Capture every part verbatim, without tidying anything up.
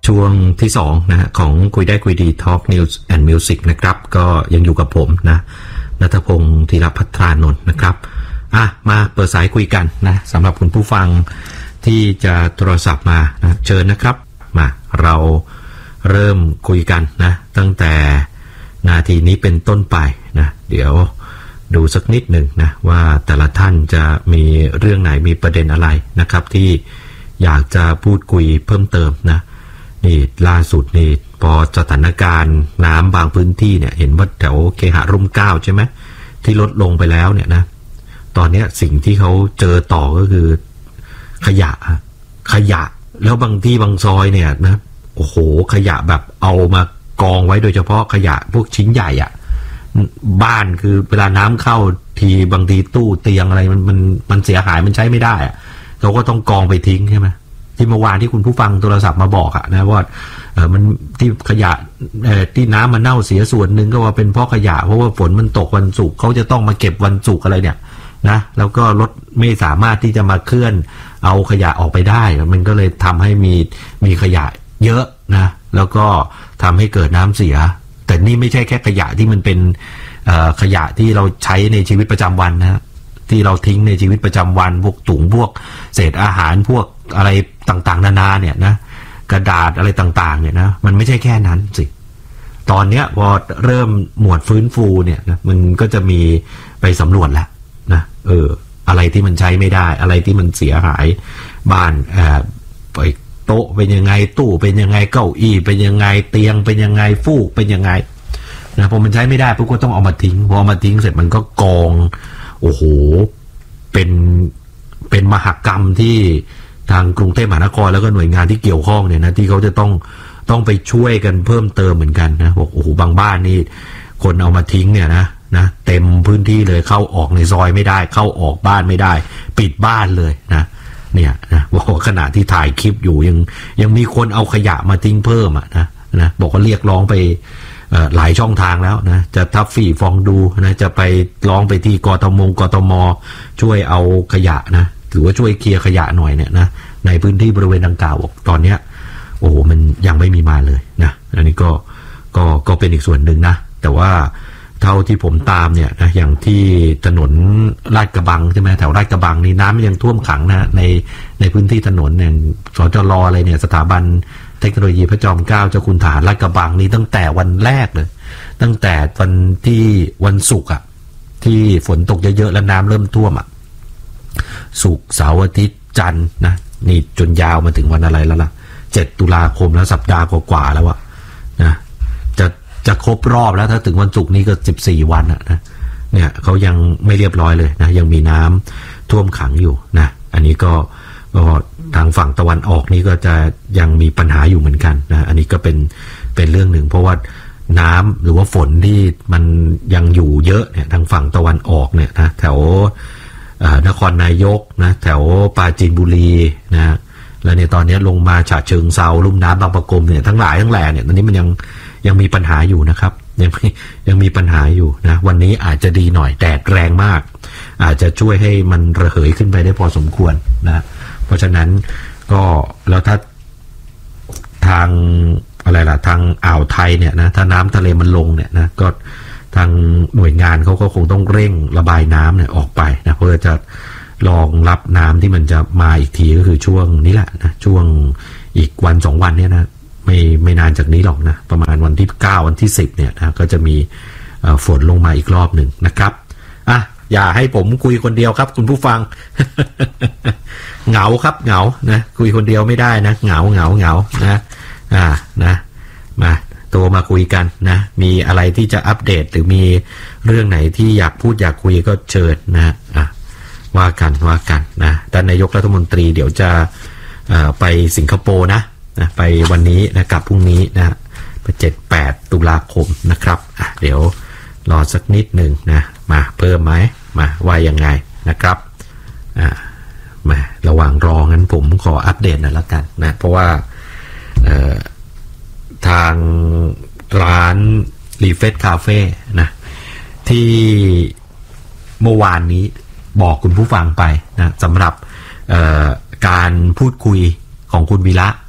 ช่วงที่สองนะฮะของคุยได้คุยดี Talk News and Music นะครับก็ยังอยู่กับผมนะณัฐพงศ์ธีรภัทรานนท์นะครับอ่ะมาเปิดสายคุยกันนะสำหรับคุณผู้ฟังที่จะโทรศัพท์มานะเชิญนะครับมาเราเริ่มคุยกันนะตั้งแต่นาทีนี้เป็นต้นไปนะเดี๋ยวดูสักนิดหนึ่งนะว่าแต่ละท่านจะมีเรื่องไหนมีประเด็นอะไรนะครับที่อยากจะพูดคุยเพิ่มเติมนะนี่ล่าสุดนี่พอสถานการณ์น้ำบางพื้นที่เนี่ยเห็นว่าแถวเคหะร่มเกล้าใช่ไหมที่ลดลงไปแล้วเนี่ยนะตอนนี้สิ่งที่เขาเจอต่อก็คือขยะขยะแล้วบางที่บางซอยเนี่ยนะโอ้โหขยะแบบเอามากองไว้โดยเฉพาะขยะพวกชิ้นใหญ่อะบ้านคือเวลาน้ำเข้าทีบางทีตู้เตียงอะไรมันมันมันเสียหายมันใช้ไม่ได้อะเขาก็ต้องกองไปทิ้งใช่ไหมที่เมื่อวานที่คุณผู้ฟังโทรศัพท์มาบอกอะนะว่าเออมันที่ขยะเอ่อที่น้ำมันเน่าเสียส่วนหนึ่งก็ว่าเป็นเพราะขยะเพราะว่าฝนมันตกวันศุกร์เขาจะต้องมาเก็บวันศุกร์อะไรเนี่ยนะแล้วก็รถไม่สามารถที่จะมาเคลื่อนเอาขยะออกไปได้มันก็เลยทำให้มีมีขยะเยอะนะแล้วก็ทำให้เกิดน้ำเสียแต่นี่ไม่ใช่แค่ขยะที่มันเป็นขยะที่เราใช้ในชีวิตประจำวันนะที่เราทิ้งในชีวิตประจำวันพวกถุงพวกเศษอาหารพวกอะไรต่างๆนานาเนี่ยนะกระดาษอะไรต่างๆเนี่ยนะมันไม่ใช่แค่นั้นสิตอนเนี้ยพอเริ่มหมวดฟื้นฟูเนี่ยนะมันก็จะมีไปสำรวจแล้วนะเอออะไรที่มันใช้ไม่ได้อะไรที่มันเสียหายบ้านเอ่อไปโต๊ะเป็นยังไงตู้เป็นยังไงเก้าอี้เป็นยังไงเตียงเป็นยังไงฟูกเป็นยังไงนะพอมันใช้ไม่ได้พวกก็ต้องเอามาทิ้งพอเอามาทิ้งเสร็จมันก็กองโอ้โหเป็นเป็นมหกรรมที่ทางกรุงเทพมหานครแล้วก็หน่วยงานที่เกี่ยวข้องเนี่ยนะที่เขาจะต้องต้องไปช่วยกันเพิ่มเติมเหมือนกันนะบอกโอ้โหบางบ้านนี่คนเอามาทิ้งเนี่ยนะนะเต็มพื้นที่เลยเข้าออกในซอยไม่ได้เข้าออกบ้านไม่ได้ปิดบ้านเลยนะเนี่ยนะบอกขณะที่ถ่ายคลิปอยู่ยังยังมีคนเอาขยะมาทิ้งเพิ่มอ่ะนะนะบอกว่าเรียกร้องไปหลายช่องทางแล้วนะจะทับฟี่ฟองดูนะจะไปร้องไปที่กทมกทมช่วยเอาขยะนะถือว่าช่วยเคลียร์ขยะหน่อยเนี่ยนะในพื้นที่บริเวณดังกล่าวตอนเนี้ยโอ้โหมันยังไม่มีมาเลยนะอันนี้ก็ก็ก็เป็นอีกส่วนหนึ่งนะแต่ว่าเท่าที่ผมตามเนี่ยนะอย่างที่ถนนลาดกระบังใช่ไหมแถวลาดกระบังนี่น้ำยังท่วมขังนะในในพื้นที่ถนนอย่างสจรอะไรเนี่ยสถาบันเทคโนโลยีพระจอมเกล้าเจ้าคุณทหารลาดกระบังนี่ตั้งแต่วันแรกเลยตั้งแต่วันที่วันศุกร์อ่ะที่ฝนตกเยอะๆแล้วน้ำเริ่มท่วมอ่ะศุกร์เสาร์อาทิตย์จันทร์นะนี่จนยาวมาถึงวันอะไรแล้วล่ะเจ็ดตุลาคมแล้วสัปดาห์กว่าๆแล้วอ่ะนะจะจะครบรอบแล้วถ้าถึงวันศุกร์นี้ก็สิบสี่วันอ่ะนะเนี่ยเขายังไม่เรียบร้อยเลยนะยังมีน้ำท่วมขังอยู่นะอันนี้ก็ก็ทางฝั่งตะวันออกนี่ก็จะยังมีปัญหาอยู่เหมือนกันนะอันนี้ก็เป็นเป็นเรื่องหนึ่งเพราะว่าน้ำหรือว่าฝนที่มันยังอยู่เยอะเนี่ยทางฝั่งตะวันออกเนี่ยนะแถวนครนายกนะแถวปราจีนบุรีนะแล้วในตอนนี้ลงมาฉะเชิงเทราลุ่มน้ำบางปะกงเนี่ยทั้งหลายทั้งแหล่เนี่ยตอนนี้มันยังยังมีปัญหาอยู่นะครับยังยังมีปัญหาอยู่นะวันนี้อาจจะดีหน่อยแดดแรงมากอาจจะช่วยให้มันระเหยขึ้นไปได้พอสมควรนะเพราะฉะนั้นก็แล้วถ้าทางอะไรล่ะทางอ่าวไทยเนี่ยนะถ้าน้ำทะเลมันลงเนี่ยนะก็ทางหน่วยงานเขาก็คงต้องเร่งระบายน้ำเนี่ยออกไปนะเพื่อจะรองรับน้ำที่มันจะมาอีกทีก็คือช่วงนี้แหละนะช่วงอีกวันสองวันเนี่ยนะไม่ไม่นานจากนี้หรอกนะประมาณวันที่เก้าวันที่สิบเนี่ยนะก็จะมีฝนลงมาอีกรอบหนึ่งนะครับอ่ะอย่าให้ผมคุยคนเดียวครับคุณผู้ฟัง เหงาครับเหงานะคุยคนเดียวไม่ได้นะเหงาเหงาเหงานะอ่านะมาโทรมาคุยกันนะมีอะไรที่จะอัปเดตหรือมีเรื่องไหนที่อยากพูดอยากคุยก็เชิญนะอ่ะว่ากันว่ากันนะท่านนายกรัฐมนตรีเดี๋ยวจะไปสิงคโปร์นะนะไปวันนี้นะกลับพรุ่งนี้นะไปเจ็ดแปดตุลาคมนะครับอ่ะเดี๋ยวรอสักนิดหนึ่งนะมาเพิ่มไหมมาว่ายังไงนะครับอ่ามาระหว่างรองั้นผมขออัปเดตหน่อยละกันนะเพราะว่าเอ่อทางร้านรีเฟรชคาเฟ่นะที่เมื่อวานนี้บอกคุณผู้ฟังไปนะสำหรับการพูดคุยของคุณวีระ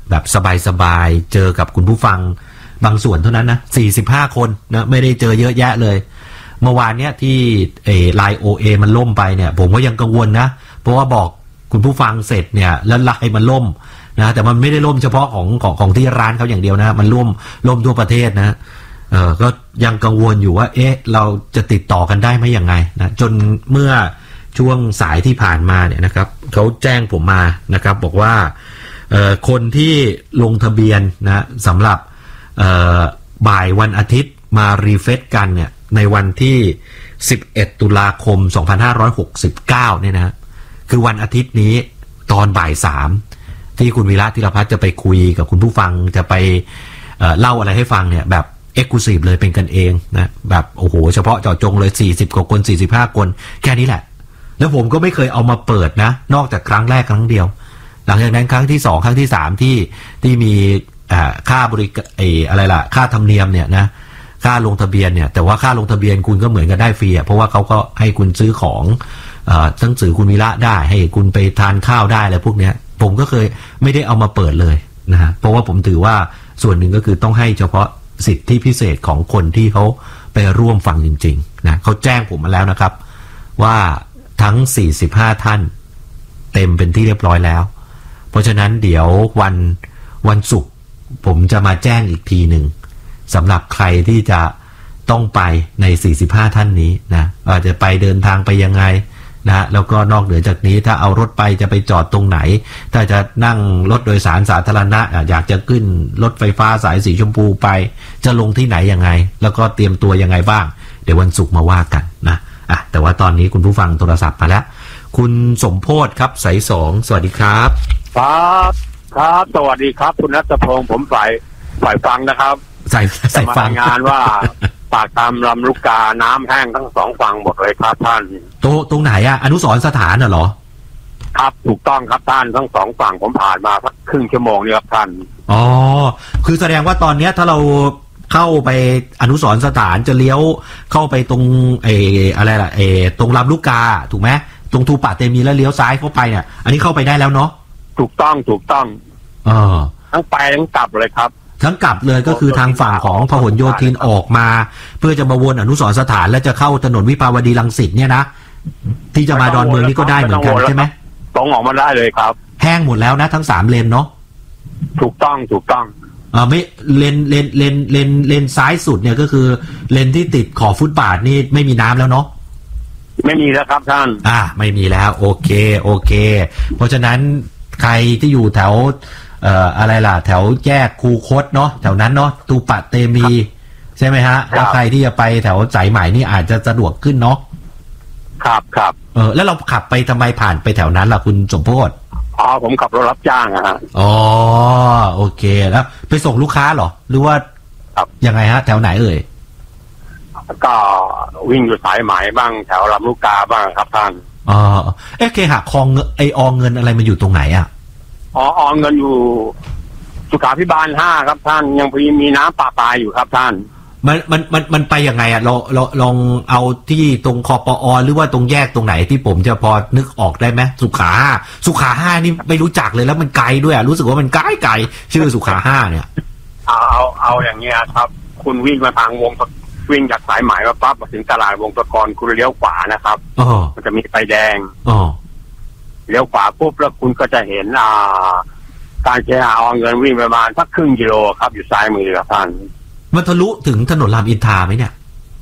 แบบสบายๆเจอกับคุณผู้ฟังบางส่วนเท่านั้นนะสี่สิบห้าคนนะไม่ได้เจอเยอะแยะเลยเมื่อวานเนี้ยที่เอไลน์ โอ เอ มันล่มไปเนี่ยผมก็ยังกังวลนะเพราะว่าบอกคุณผู้ฟังเสร็จเนี่ยแล้วไลน์มันล่มนะแต่มันไม่ได้ล่มเฉพาะของของของที่ร้านเขาอย่างเดียวนะมันล่มล่มทั่วประเทศนะเออก็ยังกังวลอยู่ว่าเอ๊ะเราจะติดต่อกันได้ไหมยังไงนะจนเมื่อช่วงสายที่ผ่านมาเนี่ยนะครับเขาแจ้งผมมานะครับบอกว่าเอ่อคนที่ลงทะเบียนนะสำหรับเอ่อบ่ายวันอาทิตย์มารีเฟซกันเนี่ยในวันที่สิบเอ็ดตุลาคมสองพันห้าร้อยหกสิบเก้าเนี่ยนะคือวันอาทิตย์นี้ตอนบ่ายสามที่คุณวีระธีรพัฒน์จะไปคุยกับคุณผู้ฟังจะไปเอ่อเล่าอะไรให้ฟังเนี่ยแบบเอ็กซ์คลูซีฟเลยเป็นกันเองนะแบบโอ้โหเฉพาะเจาะจงเลยสี่สิบกว่าคนสี่สิบห้าคนแค่นี้แหละแล้วผมก็ไม่เคยเอามาเปิดนะนอกจากครั้งแรกครั้งเดียวหลังจากนั้นครั้งที่สองครั้งที่สามที่ที่มีอ่าค่าบริการไอ้อะไรล่ะค่าธรรมเนียมเนี่ยนะค่าลงทะเบียนเนี่ยแต่ว่าค่าลงทะเบียนคุณก็เหมือนกันได้ฟรีอ่ะเพราะว่าเขาก็ให้คุณซื้อของเอ่อหนังสือคุณวีระได้ให้คุณไปทานข้าวได้อะไรพวกเนี้ยผมก็เคยไม่ได้เอามาเปิดเลยนะฮะเพราะว่าผมถือว่าส่วนหนึ่งก็คือต้องให้เฉพาะสิทธิพิเศษของคนที่เขาไปร่วมฟังจริงๆนะเขาแจ้งผมมาแล้วนะครับว่าทั้งสี่สิบห้าท่านเต็มเป็นที่เรียบร้อยแล้วเพราะฉะนั้นเดี๋ยววันวันศุกร์ผมจะมาแจ้งอีกทีหนึ่งสำหรับใครที่จะต้องไปในสี่สิบห้าท่านนี้นะว่าจะไปเดินทางไปยังไงนะแล้วก็นอกเหนือจากนี้ถ้าเอารถไปจะไปจอดตรงไหนถ้าจะนั่งรถโดยสารสาธารณะอยากจะขึ้นรถไฟฟ้าสายสีชมพูไปจะลงที่ไหนยังไงแล้วก็เตรียมตัวยังไงบ้างเดี๋ยววันศุกร์มาว่ากันนะอ่ะแต่ว่าตอนนี้คุณผู้ฟังโทรศัพท์มาแล้วคุณสมโพธครับสายสองสวัสดีครับครับครับสวัสดีครับคุณณัฐพงศ์ผมฝ่ายฝ่ายฟังนะครับสายสายฟังงานว่าปากตามลำลูกกาน้ำแห้งทั้งสองฝั่งหมดเลยครับท่านตรงตรงไหนอะอนุสรณ์สถานน่ะเหรอครับถูกต้องครับท่านทั้งสองฝั่งผมผ่านมาสักครึ่งชั่วโมงนี่ครับท่านอ๋อคือแสดงว่าตอนเนี้ยถ้าเราเข้าไปอนุสรณ์สถานจะเลี้ยวเข้าไปตรงเออะไรล่ะเอตรงลำลูกกาถูกไหมตรงทูปะเตมีแล้วเลี้ยวซ้ายเข้าไปเนี่ยอันนี้เข้าไปได้แล้วเนาะถูกต้องถูกต้องเออทั้งไปทั้งกลับเลยครับทั้งกลับเลยก็คือทางฝั่งของพหลโยธินออกมาเพื่อจะมาวนอนุสรณ์สถานแล้วจะเข้าถนนวิภาวดีรังสิตเนี่ยนะที่จะมาดอนเมืองนี่ก็ได้เหมือนกันใช่ไหมตรงออกมาได้เลยครับแห้งหมดแล้วนะทั้งสามเลนเนาะถูกต้องถูกต้องอ่าไม่เลนเลนเลนเลนเลนซ้ายสุดเนี่ยก็คือเลนที่ติดขอบฟุตบาทนี่ไม่มีน้ำแล้วเนาะไม่มีแล้วครับท่านอ่าไม่มีแล้วโอเคโอเคเพราะฉะนั้นใครที่อยู่แถวเอ่ออะไรล่ะแถวแยกคูคตเนาะแถวนั้นเนาะตูปะเตมีใช่ไหมฮะแล้วใครที่จะไปแถวสายใหม่นี่อาจจะสะดวกขึ้นเนาะครับครับเออแล้วเราขับไปทำไมผ่านไปแถวนั้นล่ะคุณสมโพธอ๋อผมขับรถรับจ้างอะฮะอ๋อโอเคแล้วไปส่งลูกค้าเหรอหรือว่ายังไงฮะแถวไหนเอ่ยก็วิ่งอยู่สายไหมบ้างแถวลำลูกกาบ้างครับท่านอ๋อเอ๊ะเคหะคลองไอออเงินอะไรมันอยู่ตรงไหนอ่ะอ๋อออเงินอยู่สุขาภิบาลห้าครับท่านยังพอมีน้ำป่าปลายอยู่ครับท่านมันมันมันมันไปยังไงอ่ะเราเราลองเอาที่ตรงคอปอหรือว่าตรงแยกตรงไหนที่ผมจะพอนึกออกได้ไหมสุขาห้าสุขาห้านี่ไม่รู้จักเลยแล้วมันไกลด้วยอ่ะรู้สึกว่ามันไกลไกลชื่อสุขาห้าเนี่ยเอาเอาเอาอย่างเงี้ยครับคุณวิ่งมาทางวงวิ่งจากสายไหมมาปั๊บมาถึงตลาดวงตะกรคุณเลี้ยวขวานะครับอ๋อมันจะมีไฟแดงอ๋อเลี้ยวขวาปุ๊บแล้วคุณก็จะเห็นอ่าการใช้เอาเงินวิ่งประมาณสักครึ่งกิโลครับอยู่ซ้ายมือครับท่านมันทะลุถึงถนนรามอินทราไหมเนี่ย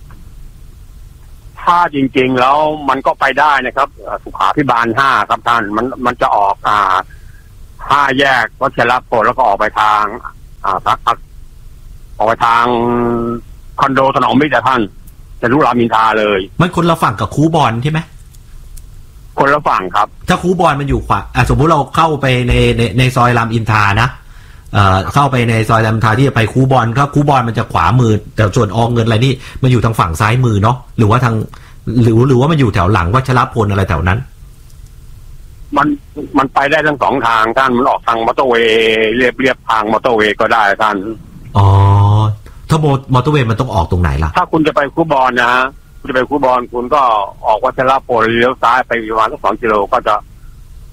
ถ้าจริงๆแล้วมันก็ไปได้นะครับสุขาภิบาลห้าครับท่านมันมันจะออกอ่าห้าแยกวัชรพลแล้วก็ออกไปทางอ่าพักออกไปทางคอนโดถนอมมิตรท่านจะรู้รามอินทราเลยมันคนละฝั่งกับคูบอลใช่ไหมคนละฝั่งครับถ้าคูบอลมันอยู่ขวาอ่ะสมมุติเราเข้าไปในในในซอยรามอินทรานะเอ่อเข้าไปในซอยรามอินทราที่จะไปคูบอลครับคูบอลมันจะขวามือแต่ส่วนออเงินอะไรนี่มันอยู่ทางฝั่งซ้ายมือเนาะหรือว่าทางหรือหรือว่ามันอยู่แถวหลังวัชรพลอะไรแถวนั้นมันมันไปได้ทั้งสองทางท่านมันออกทางมอเตอร์เวย์เรียบเรียบทางมอเตอร์เวย์ก็ได้ท่านอ๋อถ้ามอเตอร์เวย์มันต้องออกตรงไหนล่ะถ้าคุณจะไปคูบอลนะฮะคุณจะไปคูบอลคุณก็ออกวัชรพลเลี้ยวซ้ายไปประมาณสักสองกิโลก็จะ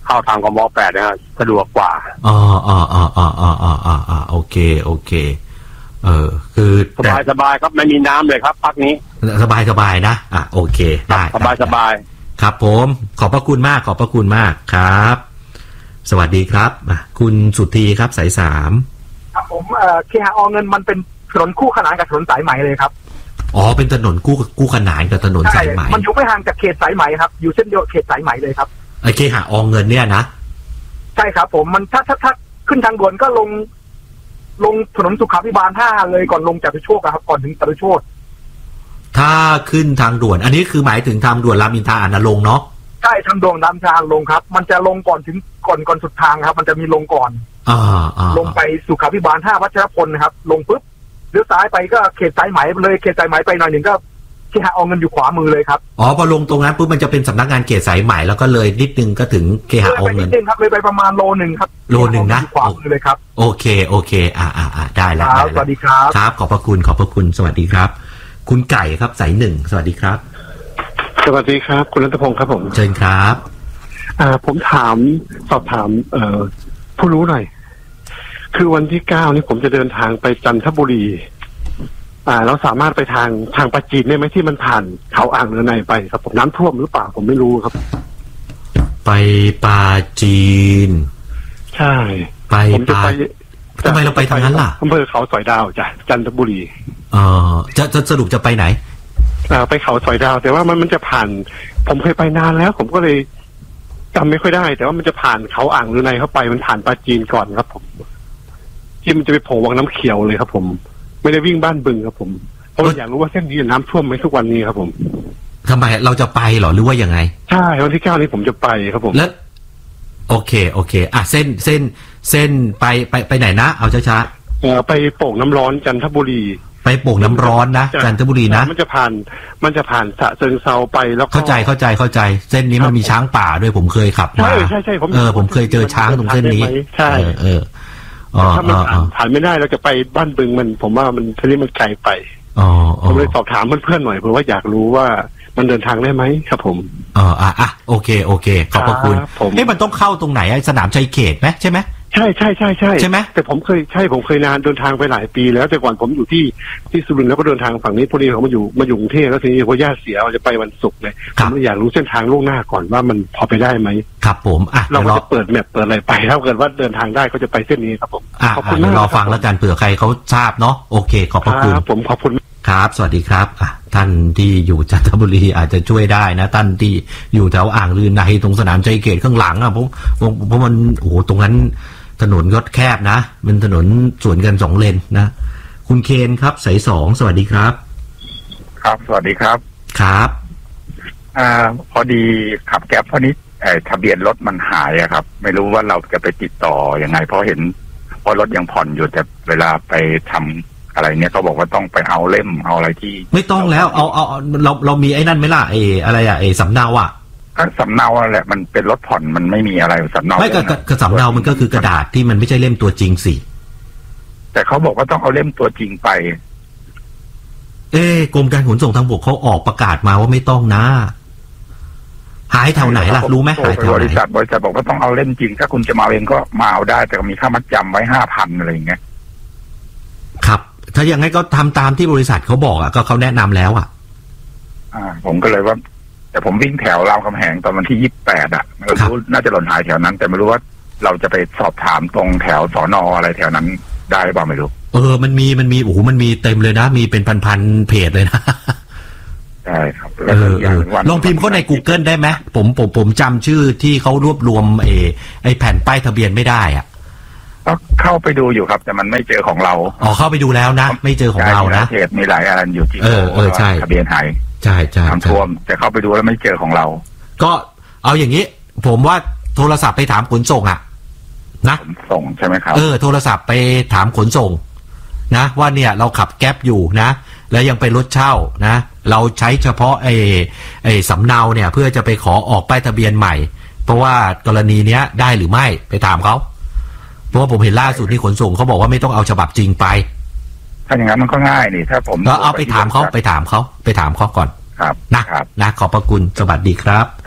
เข้าทางกม.แปดนะสะดวกกว่าอ๋ออ๋ออ๋ออ๋ออ๋ออ๋ออ๋อโอเคโอเคเออคือสบายสบายครับไม่มีน้ำเลยครับพักนี้สบายสบายนะอ่ะโอเคได้สบายสบายครับผมขอบพระคุณมากขอบพระคุณมากครับสวัสดีครับคุณสุธีครับสายสามครับผมเอ่อเคหะอเงินมันเป็นถนนคู่ขนานกับถนนสายไหมเลยครับอ๋อเป็นถนนคู่คู่ขนานกับถนนสายไหมมันอยู่ไม่ห่างจากเขตสายไหมครับอยู่เส้นเดียวเขตสายไหมเลยครับไอ้เคหะอเงินเนี่ยนะใช่ครับผมมันถ้าถ้าถ้าขึ้นทางด่วนก็ลงลงถนนสุขาภิบาลห้าเลยก่อนลงจตุโชคครับก่อนถึงจตุโชคถ้าขึ้นทางด่วนอันนี้คือหมายถึงทางด่วนรามอินทราอณรงค์เนาะใช่ทางด่วนรามอินทราลงครับมันจะลงก่อนถึงก่อนก่อนสุดทางครับมันจะมีลงก่อนอ่าอ่าลงไปสุขาภิบาลห้าวัชรพลนะครับลงปุ๊บเลี้ยวซ้ายไปก็เขตสายไหมเลยเขตสายไหมไปหน่อยหนึ่งก็เคหะอเงินอยู่ขวามือเลยครับอ๋อพอลงตรงนั้นปุ๊บมันจะเป็นสำนักงานเขตสายไหมแล้วก็เลยนิดนึงก็ถึงเคหะอเงินนิดนึงครับเลยไปประมาณโลหนึ่งครับโลหนึ่งนะขวามือเลยครับโอเคโอเคอ่าอ่าอ่าได้แล้วสวัสดีครับครับขอบพระคุณขอบพระคุณสวัสดีครับคุณไก่ครับสายหนึ่งสวัสดีครับสวัสดีครับคุณรัตพงศ์ครับผมเชิญครับอ่าผมถามสอบถามเอ่อผู้รู้หน่อยคือวันที่เก้านี่ผมจะเดินทางไปจันทบุรีอ่าเราสามารถไปทางทางปราจีนได้ไหมที่มันผ่านเขาอ่างรือนายไปครับผมน้ำท่วมหรือเปล่าผมไม่รู้ครับไปปราจีนใช่ไปผมจะไปทำไมเราไปทางนั้นล่ะอำเภอเขาสอยดาวจ้ะจันทบุรีเออจะจะสรุปจะไปไหนอ่าไปเขาสอยดาวแต่ว่ามันมันจะผ่านผมเคยไปนานแล้วผมก็เลยจำไม่ค่อยได้แต่ว่ามันจะผ่านเขาอ่างรือนายเข้าไปมันผ่านปราจีนก่อนครับผมที่มันจะไปโผล่วังน้ำเขียวเลยครับผมไม่ได้วิ่งบ้านบึงครับผมเพราะอยากรู้ว่าเส้นนี้น้ำท่วมไหมทุกวันนี้ครับผมทำไมเราจะไปหรอหรือว่ายังไงใช่วันที่เก้านี้ผมจะไปครับผมแล้วโอเคโอเคอ่ะเส้นเส้นเส้นไปไปไปไหนนะเอาช้าๆเออไปโป่งน้ำร้อนจันทบุรีไปโป่งน้ำร้อนนะจันทบุรีนะมันจะผ่านมันจะผ่านสะเชิงเซาไปแล้วเข้าใจเข้าใจเข้าใจเส้นนี้มันมีช้างป่าด้วยผมเคยขับมาใช่ใช่ใช่ผมเออผมเคยเจอช้างตรงเส้นนี้ใช่เออถ้ามันผ่านไม่ได้เราจะไปบ้านบึงมันผมว่ามันทีนี้มันไกลไปอ๋อผมเลยสอบถามเพื่อนๆหน่อยเพราะว่าอยากรู้ว่ามันเดินทางได้ไหมครับผมอ๋ออ่ะอ่ะโอเคโอเคขอบพระคุณเอ๊ะมันต้องเข้าตรงไหนไอ้สนามชัยเขตไหมใช่ไหมใช่ใช่ใช่ใช่ใช่ไหมแต่ผมเคยใช่ผมเคยนานเดินทางไปหลายปีแล้วแต่ก่อนผมอยู่ที่ที่สุรินทร์แล้วก็เดินทางฝั่งนี้พอดีผมมาอยู่มาอยู่กรุงเทพแล้วทีนี้พอญาติเสียเราจะไปวันศุกร์เลยผมอยากรู้เส้นทางล่วงหน้าก่อนว่ามันพอไปได้ไหมครับผมอ่ะเราจะเปิดแมปเปิดอะไรไปถ้าเกิดว่าเดินทางได้ก็จะไปเส้นนี้ครับผมขอบคุณมากรอฟังแล้วกันเผื่อใครเขาทราบเนาะโอเคขอบพระคุณผมขอบคุณครับสวัสดีครับอ่ะท่านที่อยู่จันทบุรีอาจจะช่วยได้นะท่านที่อยู่แถวอ่างลือในตรงสนามชัยเขตข้างหลังอ่ะเพราะเพราะมันโอ้โหตรงนั้นถนนก็แคบนะเป็นถนนสวนกันสองเลนนะคุณเคนครับสายสองสวัสดีครับครับสวัสดีครับครับอ่าพอดีขับแก๊ปพอนี้ไอ้ทะเบียนรถมันหายอะครับไม่รู้ว่าเราจะไปติดต่อยังไงเพราะเห็นเพราะรถยังผ่อนอยู่แต่เวลาไปทำอะไรเนี่ยเขาบอกว่าต้องไปเอาเล่มเอาอะไรที่ไม่ต้องแล้วเอาเอาเราเรามีไอ้นั่นไหมล่ะไอ้อะไรอะไอ้สำเนาอะก็สำเนาแหละมันเป็นรถผ่อนมันไม่มีอะไรสำเนาไม่ก็ก็สำเนามันก็คือกระดาษที่มันไม่ใช่เล่มตัวจริงสิแต่เขาบอกว่าต้องเอาเล่มตัวจริงไปเอ๊กรมการขนส่งทางบกเขาออกประกาศมาว่าไม่ต้องนะหายแถวไหนล่ะรู้ไหมหายแถวไหนบริษัทบริษัทบอกว่าต้องเอาเล่มจริงถ้าคุณจะมาเองก็มาเอาได้แต่มีค่ามัดจำไว้ห้าพันอะไรอย่างเงี้ยครับถ้าอย่างงั้นก็ทำตามที่บริษัทเขาบอกอ่ะก็เขาแนะนำแล้วอ่ะอ่าผมก็เลยว่าแต่ผมวิ่งแถวรามคำแหงตอนวันที่ยี่สิบแปดอ่ะไม่รู้น่าจะหล่นหายแถวนั้นแต่ไม่รู้ว่าเราจะไปสอบถามตรงแถวสน.อะไรแถวนั้นได้หรือเปล่าไม่รู้เออมันมีมันมีโอ้โหมันมีเต็มเลยนะมีเป็นพันๆเพจเลยนะใช่ครับเออลองพิมพ์เข้าใน Google ได้ไหมผมผมผมจำชื่อที่เขารวบรวมไอ้ไอ้แผ่นป้ายทะเบียนไม่ได้อ่ะก็เข้าไปดูอยู่ครับแต่มันไม่เจอของเราอ๋อเข้าไปดูแล้วนะไม่เจอของเรานะเพจมีหลายอันอยู่ที่เออเออใช่ทะเบียนหายใช่ใช่ทำท่วมแต่เข้าไปดูแล้วไม่เจอของเราก็เอาอย่างนี้ผมว่าโทรศัพท์ไปถามขนส่งอ่ะนะขนส่งใช่ไหมครับเออโทรศัพท์ไปถามขนส่งนะว่าเนี่ยเราขับแก๊ปอยู่นะแล้วยังเป็นรถเช่านะเราใช้เฉพาะไอ้ไอ้สำเนาเนี่ยเพื่อจะไปขอออกป้ายทะเบียนใหม่เพราะว่ากรณีเนี้ยได้หรือไม่ไปถามเขาเพราะว่าผมเห็นล่าสุดที่ขนส่งเขาบอกว่าไม่ต้องเอาฉบับจริงไปถ้าอย่างนั้นมันก็ง่ายนี่ถ้าผมก็เอาไปถามเขาไปถามเขาไปถามเขาก่อนครับนะครับนะขอบพระคุณสวัสดีครับ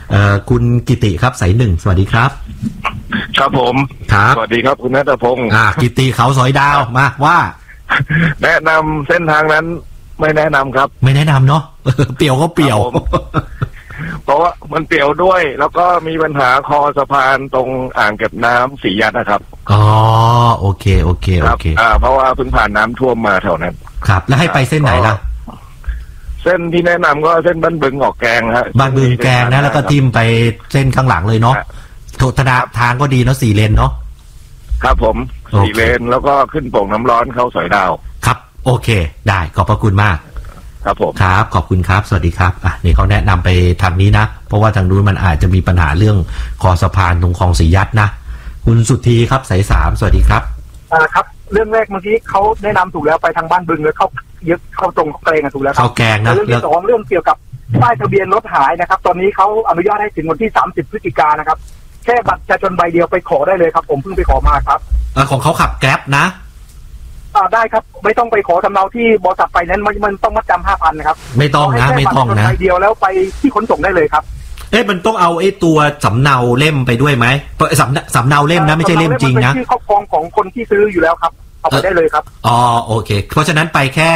เอ่อคุณกิติครับสายหนึ่งสวัสดีครับครับผมครับสวัสดีครับคุณณัฐพงศ์อ่ากิติเขาสอยดาวมาว่าแนะนำเส้นทางนั้นไม่แนะนำครับไม่แนะนำเนาะเปี่ยวก็เปี่ยวเพราะว่ามันเปี่ยวด้วยแล้วก็มีปัญหาคอสะพานตรงอ่างเก็บน้ำสียัดนะครับอ๋อโอเคโอเคโอเคอ่าเพราะว่าเพิ่งผ่านน้ำท่วมมาแถวนั้นครับแล้วให้ไปเส้นไหนล่ะเส้นที่แนะนำก็เส้นบ้านบึงออกแกงฮะบ้านบึงแกงนะแล้วก็ทิ่มไปเส้นข้างหลังเลยเนาะทางทางก็ดีเนาะสี่เลนเนาะครับผมสี่เลนแล้วก็ขึ้นโป่งน้ำร้อนเข้าสอยดาวครับโอเคได้ขอบพระคุณมากครับผมครับขอบคุณครับสวัสดีครับอ่ะนี่เขาแนะนำไปทางนี้นะเพราะว่าทางนู้นมันอาจจะมีปัญหาเรื่องคอสะพานตรงคลองสียัดนะคุณสุธีครับสายสามสวัสดีครับอ่าครับเรื่องแรกเมื่อกี้เขาแนะนำถูกแล้วไปทางบ้านบึงแล้วเข้ายึดเข้าตรงแกงถูกแล้วเข้าแกงนะเรื่องที่สองเรื่องเกี่ยวกับป้ายทะเบียนรถหายนะครับตอนนี้เขาอนุญาตให้ถึงวันที่สามสิบพฤศจิกายนนะครับแค่บัตรประชาชนใบเดียวไปขอได้เลยครับผมเพิ่งไปขอมาครับเออของเขาขับแกร็บนะอ่าได้ครับไม่ต้องไปขอสำเนาที่บริษัทไฟแนนซ์มันต้องมัดจำห้าพันนะครับไม่ต้องนะไม่ต้องนะใบเดียวแล้วไปที่ขนส่งได้เลยครับเอ๊ะมันต้องเอาไอ้ตัวสำเนาเล่มไปด้วยไหมสำสำเนาเล่มนะไม่ใช่เล่มจริงนะเป็นชื่อครอบครองของคนที่ซื้ออยู่แล้วครับเอาไปได้เลยครับอ๋อโอเคเพราะฉะนั้นไปแค่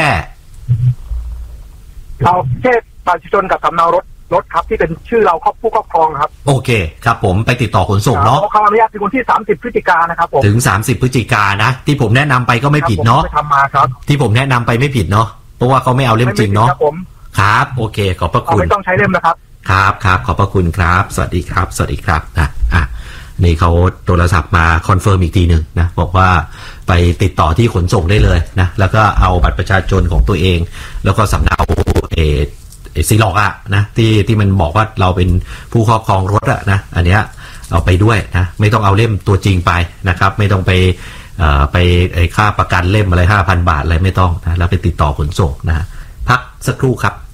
เอาแค่บัตรประชาชนกับสำเนารถรถครับที่เป็นชื่อเราครอบผู้ครอบครองครับโอเคครับผมไปติดต่อขนส่งเนาะเขาอนุญาตถึงวันที่สามสิบพฤศจิกายนนะครับผมถึงสามสิบพฤศจิกายนนะที่ผมแนะนำไปก็ไม่ผิดเนาะทำมาครับที่ผมแนะนำไปไม่ผิดเนาะเพราะว่าเขาไม่เอาเล่มจริงเนาะครับโอเคขอบพระคุณไม่ต้องใช้เล่มนะครับครับครับขอบพระคุณครับสวัสดีครับสวัสดีครับนะอ่ะนี่เขาโทรศัพท์มาคอนเฟิร์มอีกทีหนึ่งนะบอกว่าไปติดต่อที่ขนส่งได้เลยนะแล้วก็เอาบัตรประชาชนของตัวเองแล้วก็สำเนาเอซีล็อกอะนะที่ที่มันบอกว่าเราเป็นผู้ครอบครองรถอะนะอันเนี้ยเอาไปด้วยนะไม่ต้องเอาเล่มตัวจริงไปนะครับไม่ต้องไปเอ่อไปไอ้ค่าประกันเล่มอะไรห้าพันบาทอะไรไม่ต้องนะแล้วไปติดต่อขนส่งนะพักสักครู่ครับ